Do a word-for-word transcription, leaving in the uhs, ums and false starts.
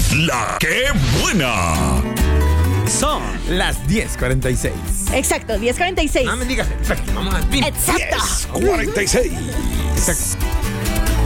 La que buena. Son las diez cuarenta y seis. Exacto, diez cuarenta y seis. No me digas, perfecto, vamos a... Exacto. diez cuarenta y seis. Exacto.